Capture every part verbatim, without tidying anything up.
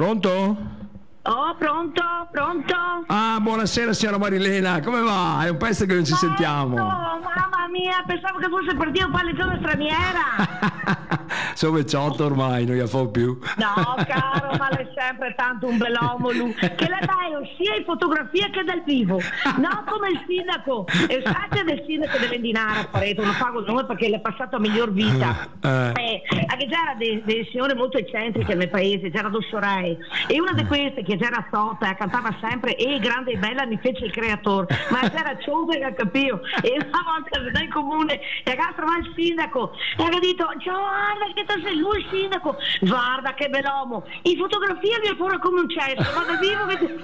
Pronto? Oh, pronto? Pronto? Ah, buonasera signora Marilena, come va? È un pezzo che non ci sentiamo. Oh, mamma mia, pensavo che fosse partito un palleggione straniera. Sono vecchiotto ormai, non gli fa più. No, caro, ma lei è sempre tanto un bell'uomo, lui. Che lei bello sia in fotografia che dal vivo. No, come il sindaco. E sapete del sindaco dell'Endinara a Pareto, non pago il nome perché l'è passato a miglior vita. Eh. Eh, anche c'era delle de signore molto eccentriche nel paese, c'era Dossorei. E una di queste che c'era sotto, cantava sempre e grande e bella mi fece il creatore, ma c'era ciunque che capivo. E una volta nel comune e a trovare il sindaco e ha detto guarda che tu sei lui il sindaco, guarda che bell'uomo, in fotografia mi è fuori come un cesso, ma da vivo che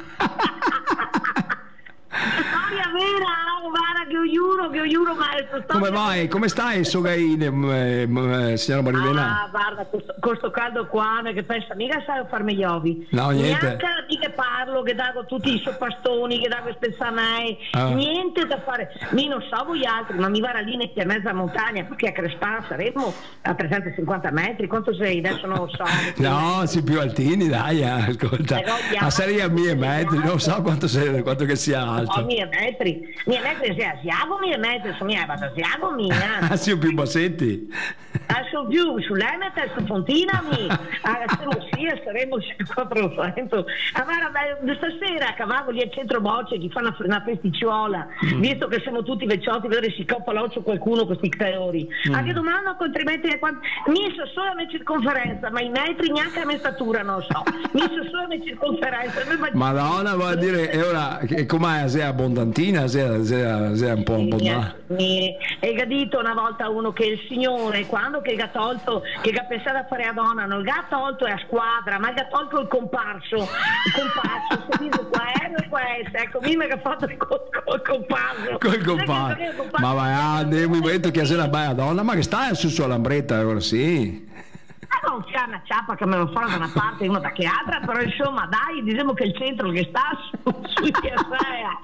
storia vera, guarda che io giuro, che io giuro maestro. Come vai? Come stai, Sogaine, eh, signora Marilena? Ah, guarda, con questo caldo qua, che pensa, mica sai farmi gli ovi. No, niente. Neanche di che parlo, che dago tutti i soppastoni, che dago spezzamai, ah. niente da fare. Mi non so voi altri, ma mi va lì in mezza montagna, perché a Crespà saremo a trecentocinquanta metri, quanto sei? Adesso non lo so. No, si più altini, dai, eh, ascolta. Ma sarei a mille metri, non so quanto, sei, quanto che sia alto. Oh, mille metri, mille metri sia asiago, mille metri, sono mia, vado asiago mia. Ah, sì, più bassetti. Adesso più, sull'Emete, su Fontina, mi, adesso sì, saremo quattrocento. Ah, guarda, stasera a cavallo lì al centro Bocce, chi fa una, una festicciola, mm. visto che siamo tutti vecchiotti, vedere si coppa l'occhio qualcuno con questi creatori. Mm. Anche domani, altrimenti, mi so solo a mia circonferenza, ma i metri neanche a mia statura, non so. Mi so solo a mia circonferenza. Madonna, vuol dire, e ora, com'è, sei abbondantina, sei, sei, sei un po' abbondante? E gadito una volta uno che il signore, quando che ha tolto, che ha pensato a fare a donna, non ha tolto è a squadra, ma ha tolto il comparso, il comparso, si dice qua è, qua è, ecco, mi ha fatto il, col, col comparso. Col comparso. Ma vai, ah, nel momento che sei una bella donna, ma che stai su sua lambretta, ora sì. Ah, non c'è una ciappa che me lo fa da una parte e uno da che altra, però insomma dai, diciamo che il centro che sta su, sui piazzera.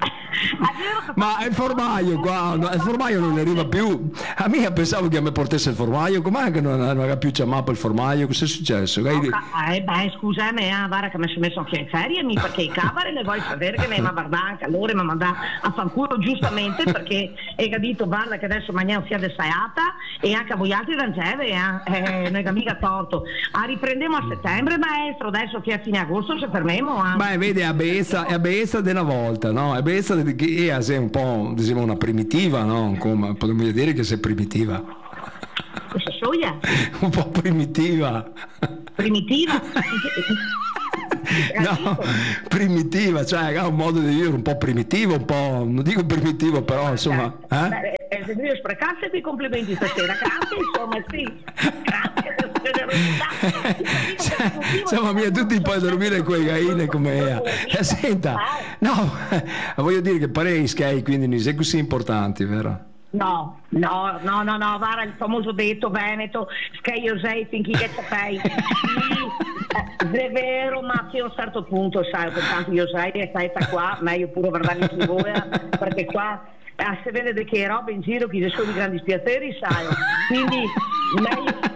Ma il formaio qua, il formaio non arriva più. A me pensavo che mi portasse il formaio, com'è che non, non aveva più chiamato il formaio? Cosa è successo? Oh, eh, beh, scusami, eh, guarda che mi sono messo anche in ferie, mi, perché i cavare le vuoi sapere che mi ha guardato anche allora mi manda a fanculo giustamente perché hai capito, guarda che adesso mangiamo fiade saiata e anche a voi altri rangeve, eh, eh, non è mica torto. Ah, riprendiamo a settembre, maestro, adesso che a fine agosto se fermiamo. Eh. Beh, vedi, è bellezza, è bellezza di una volta, no? È bellezza che è sei un po', diciamo, una primitiva, no? Come potremmo dire che sei primitiva. Questa soia? Un po' primitiva. Primitiva? No, primitiva, cioè ha un modo di dire un po' primitivo, un po', non dico primitivo, però insomma. Eh? Beh, eh, se devi sprecarsi i complimenti stasera, grazie, insomma, sì. Grazie per cioè, insomma, mia, tutti puoi dormire con i gaine come è. Eh, senta, no, voglio dire che pare i skate, quindi non sei così importanti, vero? No, no, no, no, no, guarda il famoso detto veneto, che io sei finché che sapei. Sì, è vero, ma che a un certo punto, sai, per tanto io sai, e stai qua, meglio pure guardare in tv, perché qua eh, si vede che roba in giro, chi sono i grandi spiaceri, sai, quindi meglio...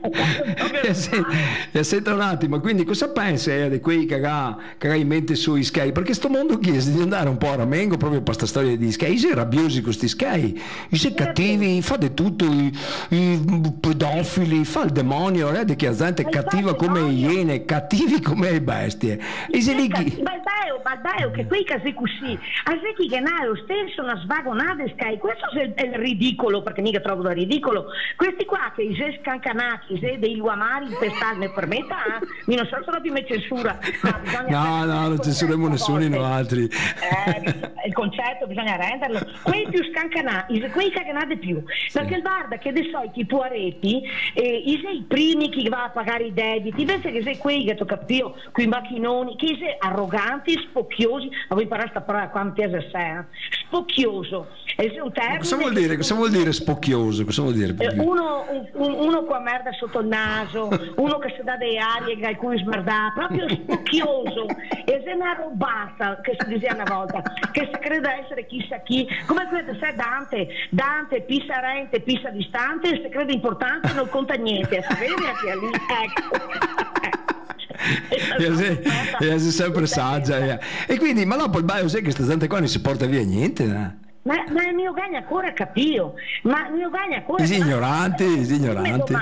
E senta un attimo, quindi cosa pensi eh, di quei che ha in mente sui skate? Perché sto mondo chiede di andare un po' a ramengo proprio per questa storia di skate. Sei rabbiosi con questi skate, sei cattivi, fa di tutto, i, i pedofili, fa il demonio, vedi che la gente è cattiva come iene, cattivi come bestie. E se lì chi... Baldeo, che quei casi così, a chi che ha lo stesso una svagonata skate, questo è il, è il ridicolo, perché mica trovo da ridicolo, questi qua che i se scancanati, se dei luamari per starne permetta, eh? Mi non so se più me censura. No, no, non censuriamo nessuno in altri. Eh, il concetto bisogna renderlo. Quei più scancanati, quei scancanati più. Sì. Perché il guarda che dei soliti puaretti, eh, i sei i primi che va a pagare i debiti, invece che sei quei che tocca più, quei macchinoni, che sei arroganti, spocchiosi, ma vuoi imparare questa parola qua mi piace assai, spocchioso. È un termine. Cosa vuol dire? Cosa vuol dire spocchioso? Cosa vuol dire? Eh, uno, un, uno qua merda sotto il naso, uno che si dà delle arie che alcuni smerdà, proprio spocchioso, e se una robata che si diceva una volta, che si crede essere chissà chi, come crede se Dante, Dante pissa rente, pissa distante, se crede importante non conta niente, sapete che lì, ecco. è sempre saggia. Eh. E quindi, ma dopo il baio sai che sta gente qua non si porta via niente, eh? Ma, ma il mio gagno ancora capio, ma il mio gagno ancora... Gli ignoranti, gli ignoranti.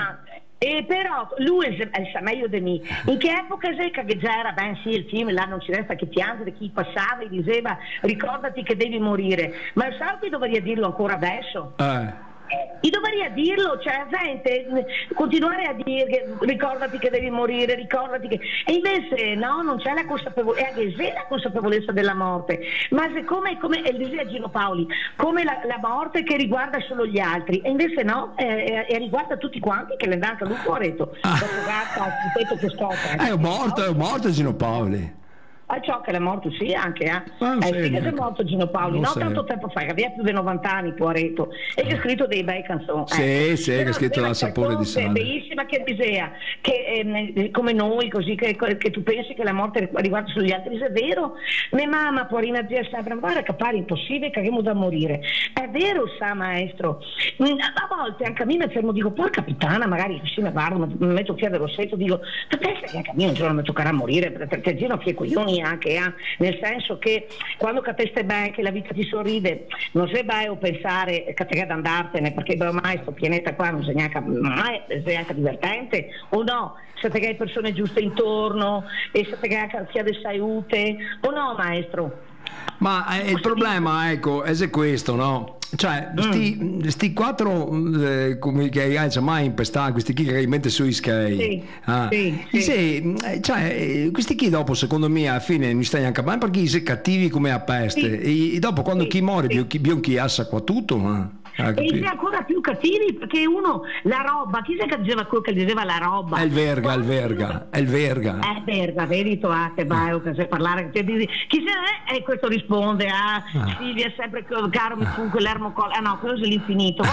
E però lui sa meglio di me. In che epoca sei che già era, ben sì, il film là non ci resta che piangere, chi passava e diceva ricordati che devi morire, ma sai che dovrei dirlo ancora adesso? Eh. Io dovrei dirlo, cioè gente, continuare a dire che, ricordati che devi morire, ricordati che... E invece no, non c'è la consapevolezza, è anche se la consapevolezza della morte, ma siccome, come diceva Gino Paoli, come la, la morte che riguarda solo gli altri, e invece no, eh, eh, riguarda tutti quanti, che le danno lui fuoretto, ah. dopo che scopre. È morto, è morto Gino Paoli. A ciò che è morto sì anche eh. Ah, eh, sì, sì, che è morto Gino Paoli non tanto tempo fa, che aveva più di novanta anni poveretto e che ha scritto dei bei canzoni sì eh. sì che ha scritto La sapore di sale, bellissima, che diceva che eh, come noi così che, che tu pensi che la morte riguarda solo gli altri, è vero, mia mamma porina zia sempre guarda che pare impossibile che abbiamo da morire, è vero sa maestro, a volte anche a me mi fermo dico porca puttana, magari sì mi guardo mi metto a chiedere rossetto dico ma pensa che anche a me un giorno mi toccherà morire perché Gino che coglioni anche eh? Nel senso che quando capeste bene che la vita ti sorride non sei bene o pensare che te ad andartene perché ormai sto pianeta qua non sei neanche, mai, sei neanche divertente o no, siete che hai persone giuste intorno e siete che hai anche di salute o no maestro? Ma eh, il problema ecco è questo, no? Cioè, sti, sti quattro eh, come che hai già mai impestato, questi chi che hai in mente sui skate, sì, ah. sì, sì. Se, cioè, questi chi dopo secondo me alla fine non stai neanche bene perché sei cattivi come a peste sì. e, e dopo quando sì, chi muore sì. Bion chi assa qua tutto ma, e sei ancora più cattivi perché uno la roba, chi sei che diceva quello che diceva la roba? È il verga, è il verga, è il verga. È verga, vedi tu ah, che vai, che sai parlare, che ti, chi sei? E questo risponde a ah, ah. Silvia sempre caro mi fu quell'ermocol, ah no, quello è l'infinito,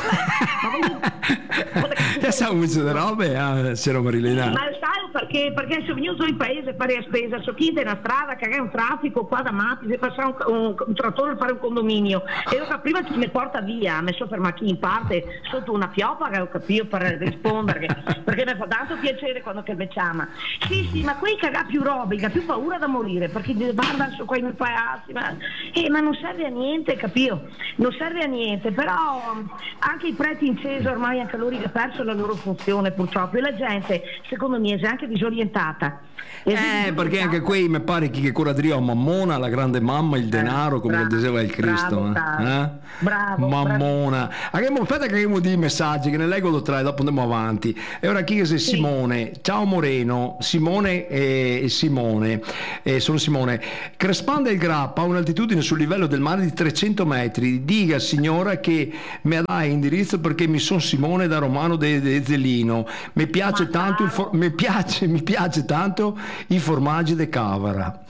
vabbè. Ya sa mucho de robe, ah, c'era Marilena. Ma sai perché? Perché sono venuto in paese a fare spesa, so chi nella strada, che è un traffico qua da matti, se passa un, un, un trattore a fare un condominio, e io prima chi mi porta via, mi sono fermato in parte sotto una pioppa che ho capito per rispondere, perché mi fa tanto piacere quando che me chiama. Sì, sì, ma quei che ha più robe, che ha più paura da morire, perché guarda su quei miei palazzi, ma, eh, ma non serve a niente, capito? Non serve a niente, però anche i preti in chiesa ormai anche loro hanno perso la loro funzione purtroppo e la gente secondo me è anche disorientata. Eh, disorientata. Perché anche quei mi pare che curadria Mammona, la grande mamma, il denaro, eh, come bravo, diceva il Cristo. Bravo, eh? bravo, Mammona. Abbiamo, aspetta che abbiamo dei messaggi che ne leggo due tre, dopo andiamo avanti. E ora chi è Simone? Sì. Ciao Moreno, Simone e Simone. Eh, sono Simone. Crespanda il Grappa a un'altitudine sul livello del mare di trecento metri. Diga signora che mi dà indirizzo perché mi sono Simone da Romano de, de Zelino. Mi piace Ma tanto il for- mi piace, mi piace tanto i formaggi de Cavara.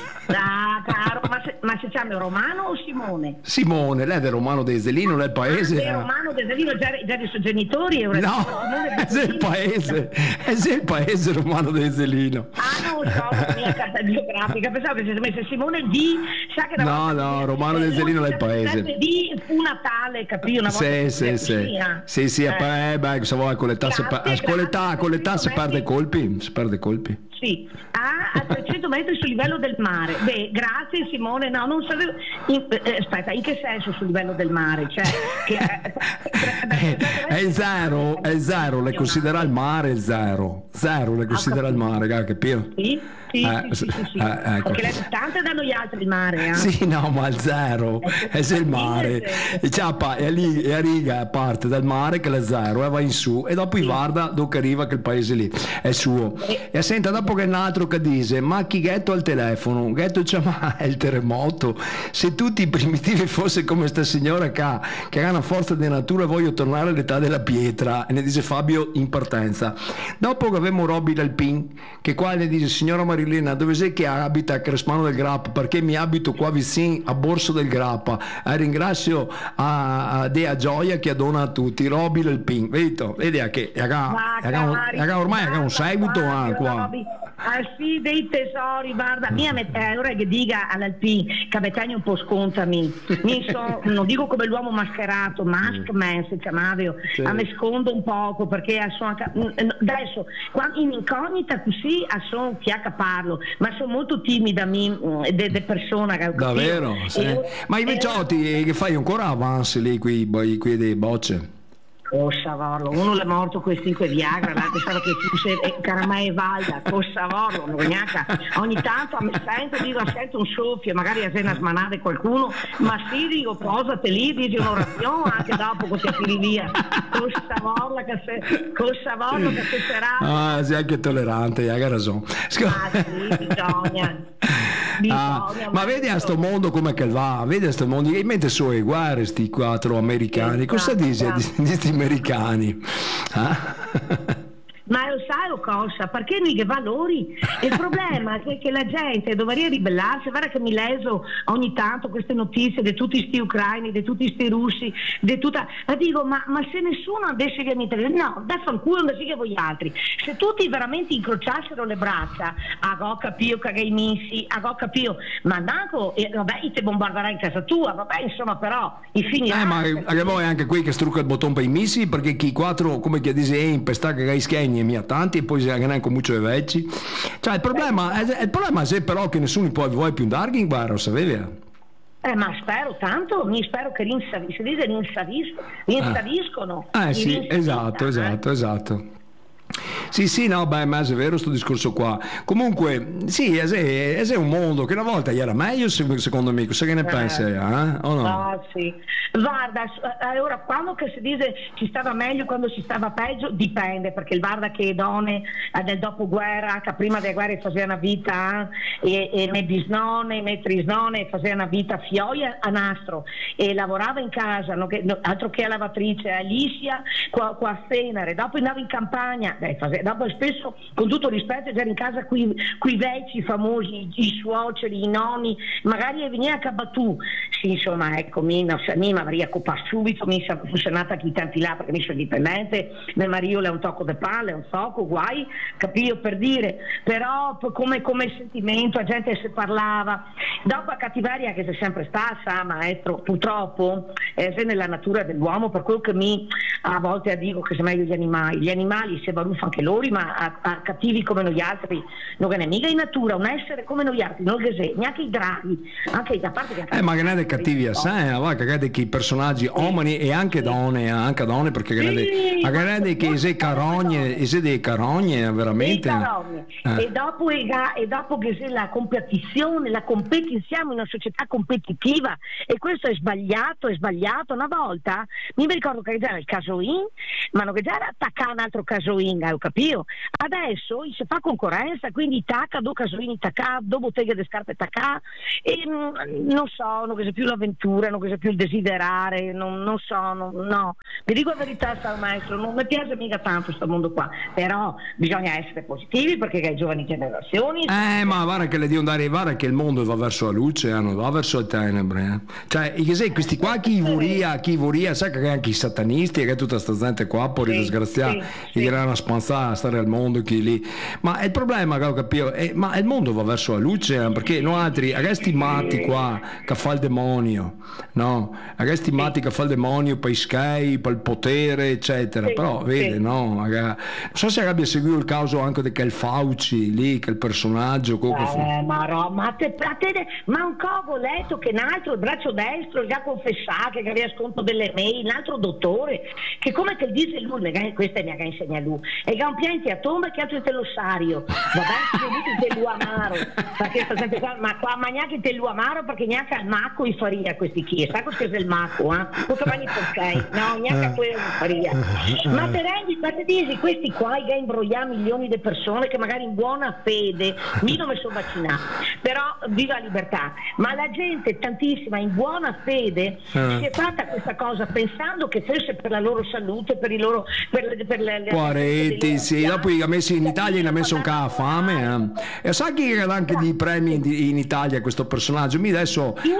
Ah, caro, ma se, ma si chiama Romano o Simone? Simone, lei è del Romano de Zelino, nel paese. Ah, è Romano de Zelino, già, già dei suoi genitori? È no, è il paese, è il paese Romano de Zelino. Ah, non so, la mia carta geografica, pensavo che si messo Simone di... Sa che no, no, Romano de Zelino è il paese. Di fu Natale, capì? Una volta sì, sì, sì, sì, sì, eh. eh, beh, se vuoi con l'età, grazie, se, per, grazie, con l'età si perde colpi, si perde colpi. Sì, ah, a trecento metri sul livello del mare. Beh, grazie Simone, no, non sapevo. In, eh, aspetta, in che senso sul livello del mare? Cioè, che, eh, beh, è zero, è zero, le considera il mare zero, zero le considera il mare, capito? Sì, sì, eh, sì, sì, sì. Eh, ecco. Perché le distanze danno gli altri il mare, eh? Sì, no, ma il zero è se il mare, e ciappa, è lì, è a riga, parte dal mare che è zero e va in su, e dopo sì. guarda dove arriva che il paese lì è suo. E, e senta, dopo che è un altro che dice, ma chi ghetto al telefono? Ghetto c'è ma è il terremoto. Se tutti i primitivi fosse come sta signora qua, che ha una forza di natura, voglio tornare all'età della pietra, e ne dice Fabio in partenza. Dopo che avevamo Robby Dalpin, che qua ne dice, signora Marilena, dove sei che abita a Crespano del Grappa? Perché mi abito qua vicino a Borso del Grappa. E ringrazio a, a Dea Gioia che dona a tutti. Robby Dalpin, vedi? Vedi che ormai ha un seguito ah, qua. Ah sì, dei tesori, guarda, mia metà, ora che dica all'Alpin, che abitagni un po' scontami, mi so, non dico come l'uomo mascherato, maskman si chiamava, sì. A me scondo un poco perché sono, adesso in incognita così sono fiacca parlo, ma sono molto timida delle persone. Davvero? Sì. Io, ma invece io, ti, che fai ancora avanti lì qui, qui dei bocce? Cossavorlo, uno è morto con cinque Viagra, l'altro sarà che fosse Caramai e Valda, Cossavorlo, ogni tanto mi sento, dico, sento un soffio, magari a cena smanare qualcuno, ma sì, dico, posate lì, dici un'orazione anche dopo che ti tiri via. Cossavorlo che se, Cossavorlo che se sarà. Ah, sei anche tollerante, hai ragione. Ah sì, bisogna. Ah, ma vedi a sto mondo come che va, vedi a sto mondo, in mente su e guarda sti quattro americani, sì, cosa dici di questi americani? Ah? Ma lo sai o cosa? Perché noi che valori? Il problema è che la gente dovrebbe ribellarsi, guarda che mi leso ogni tanto queste notizie di tutti questi ucraini, di tutti questi russi, di tutta... Ma dico, ma, ma se nessuno adesso che mi interessa, no, da fanculo non si che voi altri. Se tutti veramente incrociassero le braccia, a go capio che i missi, a go capio, ma Naco, eh, vabbè, ti bombarderà in casa tua, vabbè, insomma, però, i fini... Eh, ma anche voi anche qui che strucca il bottone per i missi, perché chi quattro, come che dice, in pestà che gai schegni, mia tanti e poi si anche neanche molto vecchi, cioè il problema è, il problema è però che nessuno poi vuole più andare in guerra, sapevi? Eh, ma spero tanto, mi spero che rinsavis- si dice rinsavis- rinsaviscono. Eh, eh sì, esatto, eh. esatto, esatto. Sì, sì, no, beh, ma è vero sto discorso qua. Comunque, sì, è, è, è un mondo che una volta era meglio, secondo me, cosa che ne eh, pensi? Eh? O no? Ah, sì. Guarda, allora, quando che si dice ci stava meglio, quando si stava peggio, dipende, perché guarda che donne nel dopoguerra, che prima della guerra facevano una vita, eh, e, e le bisnonne, le trisnonne facevano una vita fioia a nastro, e lavorava in casa, no, che, no, altro che a lavatrice, a Liscia, qua, qua a Fenere, dopo andava in campagna. Beh, dopo spesso, con tutto rispetto, già in casa qui i vecchi famosi, i suoceri, i nonni, magari veniva a Cabatù. Sì, insomma, ecco, mi, no, mi avrei occupato subito, mi fosse nata chi tanti là, perché mi sono dipendente, mio marito è un tocco di palle, un tocco, guai, capito per dire, però come, come sentimento, la gente si parlava. Dopo la cattiveria che c'è sempre stata, maestro, purtroppo, è nella natura dell'uomo, per quello che mi a volte dico che sono meglio gli animali. Gli animali si baruffano anche loro, ma a, a cattivi come noi altri non è mica in natura un essere come noi altri, non che se, neanche i draghi, anche da parte che eh ma che ne è cattivi a sé, va che che i personaggi uomini e anche donne, anche donne, perché che ne è che se carogne e se dei carogne veramente eh. e dopo e dopo che se la competizione, la competi siamo in una società competitiva e questo è sbagliato, è sbagliato. Una volta mi ricordo che era il casoin, ma non che già era attaccare un altro casoin, ho capito? Adesso si fa concorrenza, quindi tacca, do casoini tacca, do botteghe di scarpe tacca, e mh, non so, non che più l'avventura, non che più il desiderare, non, non so, non, no. Vi dico la verità, Sal Maestro, non mi piace mica tanto questo mondo qua, però bisogna essere positivi perché le giovani generazioni... Eh, ma guarda che le devo andare, guarda che il mondo va verso la luce, non va verso le tenebre. Eh. Cioè, che questi qua chi voria, chi voria, sai che anche i satanisti, che tutta sta gente qua, poi sì, disgraziati, sì, sì. Una spanzata, stare al mondo, chi lì. Ma il problema che ho capito, è, ma il mondo va verso la luce, eh, perché noi altri, questi matti qua, che fa il demonio, no? Questi matti che fa il demonio per i sky, per il potere, eccetera. Sì, però, vede, sì. No? Magari, non so se abbia seguito il caso anche di quel Fauci lì, che il personaggio. Eh, ma, no, ma, te, te, ma un covo letto che un altro, il braccio destro, il già confessato, che aveva sconto delle mail, un altro dottore, che come che dice lui, questa è mia che insegna lui, e che ha un pianti a tomba che altro è l'ossario, vabbè, che te lo amaro, perché sempre qua, ma qua ma neanche te lo amaro perché neanche al macco i faria questi chi, sai cosa è il macco, eh? Cosa vanno perché? No, neanche a quello faria. Ma te rendi, ma te dici, questi qua che imbrogliano milioni di persone che magari in buona fede, io non mi sono vaccinato, però viva la libertà, ma la gente tantissima in buona fede si è fatta questa cosa pensando che fosse per la loro salute, per i loro per, per le, le Quaretti, sì, dopo ha messo in Italia e ha messo un ca' a fame, eh. E sai chi ha anche dei premi in Italia questo personaggio? Mi adesso due hai... no,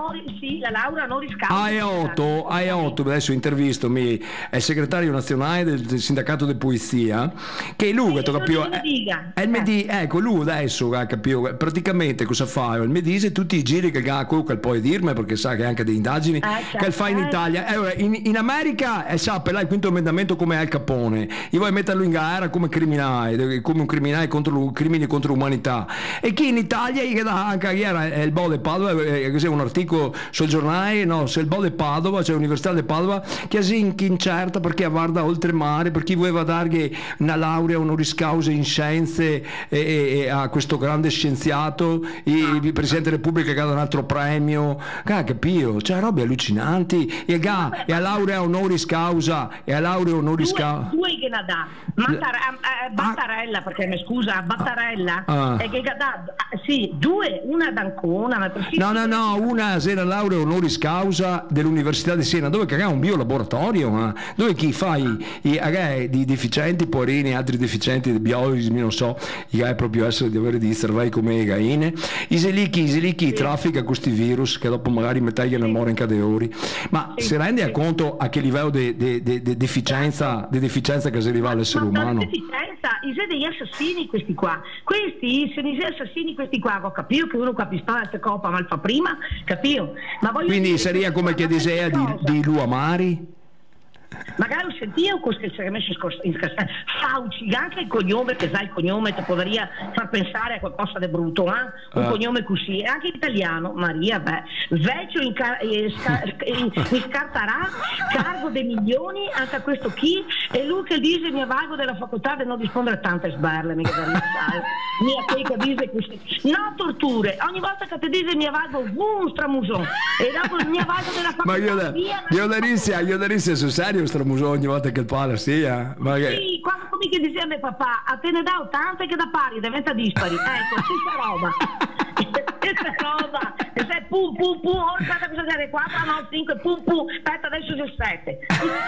onori- sì, la laurea honoris causa. A E otto, A E otto, adesso intervisto mi, è il segretario nazionale del, del sindacato di polizia, che lui, Sì, tu capito, non mi è, dica. è il medi, ecco, lui adesso, ha capito, praticamente cosa fa? Il medise, tutti i giri che ha, quello che puoi dirmi, perché sa che anche delle indagini, Eh, certo, che fa in eh. Italia. Allora, in, in America, eh, sa, per là il quinto emendamento come Al Capone, io vuoi metterlo in gara come criminale, come un criminale contro l'u- crimini contro l'umanità. E chi in Italia, gli dà anche ieri è il Bo de Padova, eh, c'è un articolo sul giornale, no, se il Bo de Padova, c'è l'Università di Padova, che è incerta perché guarda oltremare, per chi voleva dargli una laurea honoris causa in scienze e, e- e a questo grande scienziato, il, il Presidente della Repubblica che ha dato un altro premio, ah, capito? Cioè robe allucinanti, e, ga, e a laurea honoris causa, e a laurea honoris Due, causa. due che ne dà. Mattar- eh, Battarella, perché mi scusa, Battarella, Ah. è che dà, ah, sì, due, una ad Ancona, ma persino- No, no, no, una era laurea honoris causa dell'Università di Siena, dove che ha un biolaboratorio, eh, dove chi fa i, i eh, di deficienti, poverini, altri deficienti di biologi, non so, i è proprio essere di avere di cervelli come le gaine, Iselichi, Iselichi Sì. traffica questi virus che dopo magari metà gliene Sì. muore in cadeori, ma Sì, si rende sì. conto a che livello di de, de, de deficienza, di deficienza che si arriva all'essere ma umano? Ma deficienza, i degli assassini questi qua, questi sono gli assassini questi qua, ho capito che uno qua pistola si copa, ma il fa prima, capito? Ma voglio Quindi dire, sarebbe come che ma questa desea di, cosa- di Luamari? Magari ho sentito che si è messo in scarsare. Fauci, anche il cognome, che sa il cognome, ti potrebbe far pensare a qualcosa di brutto, eh? Un Ah. cognome così, e anche italiano, Maria, beh, vecchio in, car- eh, sca- eh, mi scarterà, cargo dei milioni, anche a questo chi, e lui che dice mi avvalgo della facoltà di non rispondere a tante sberle, mica da pensare. Mia che che dice così. No torture, ogni volta che ti dice mi avvalgo, un stramuson, e dopo mi avvalgo della facoltà. Ma io da, via, io da Rissia, io da Rissia sul serio stramuso ogni volta che il padre sia. Ma che... Sì, quando come che diceva mio papà, a te ne dà tante che da pari, diventa dispari. Ecco, stessa roba. Stessa roba. E sai, pum, pum, pum, oh, aspetta, cosa dire? quattro, no, cinque, pum, pum, aspetta, adesso c'è sette.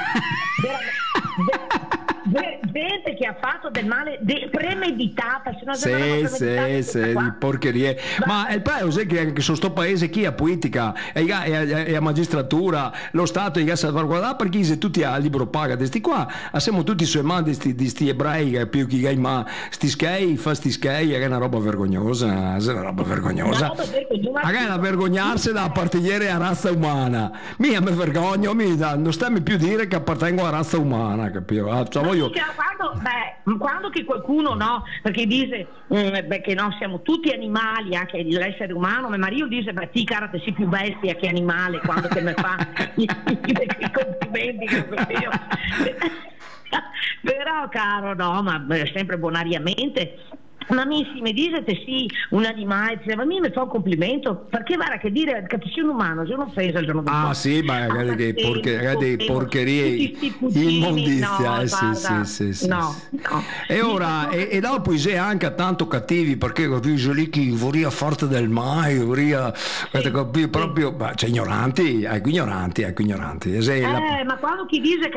Gente che ha fatto del male de- premeditata, se no Sì, sì, sì, di porcherie. Ma il paese che anche su sto paese chi ha politica e, e, e, e a magistratura, lo Stato gli ha salvaguardato perché se tutti a libro paga di sti qua, siamo tutti sui mandi di, di sti ebrei che più chi ma sti skei, fa sti skei, è una roba vergognosa, è una roba vergognosa. Magari da vergognarsi da appartenere a razza umana. Mia mi vergogno, mi da, non stammi più dire che appartengo a razza umana, capito? Ah, cioè, voglio... Quando, beh, quando che qualcuno no, perché dice mm, beh, che no, siamo tutti animali, anche l'essere umano, mio marito dice beh ti cara te sei più bestia che animale quando te ne fa i, i, i complimenti che io. Però caro no, ma beh, sempre bonariamente. Ma mi si mi dice che sì, un animale, ma mi fa un complimento, perché guarda che dire che sei un umano, sei un'offesa il giorno dopo. Ah sì, ma ragazzi che Ah, porche, sì, ragazzi, sì, porcherie, tutti sti puttini, immondizia, no, eh, sì, guarda, sì, sì, sì, no, sì. no. E ora, e, e dopo c'è anche tanto cattivi, perché capisci lì chi vorria forte del mai, vorria, Sì, proprio, sì. ma, cioè ignoranti, ecco ignoranti, ecco ignoranti. E se la- Eh, ma quando chi dice che